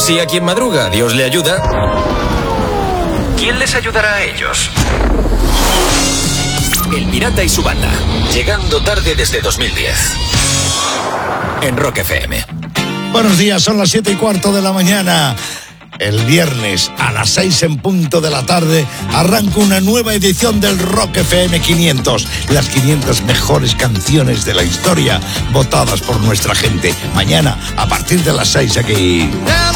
Si a quien madruga Dios le ayuda, ¿quién les ayudará a ellos? El Pirata y su banda, llegando tarde desde 2010. En Rock FM. Buenos días, son las 7:15 de la mañana. El viernes a las 6 en punto de la tarde arranca una nueva edición del Rock FM 500. Las 500 mejores canciones de la historia votadas por nuestra gente. Mañana a partir de las 6 aquí.